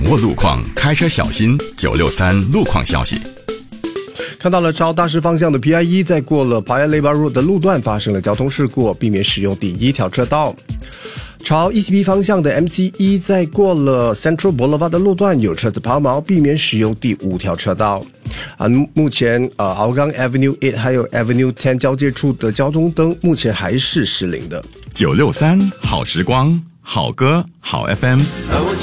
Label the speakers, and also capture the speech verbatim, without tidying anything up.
Speaker 1: 握路况，开车小心。九六三路况消息。
Speaker 2: 看到了朝大师方向的 P I 一，在过了 Paya Lebar Road 的路段发生了交通事故，避免使用第一条车道。朝 E C P 方向的 M C 一，在过了 Central Boulevard 的路段有车子抛锚，避免使用第五条车道。啊，目前呃 Hougang Avenue 八还有 Avenue十交界处的交通灯目前还是失灵的。
Speaker 1: 九六三好时光，好歌好 F M。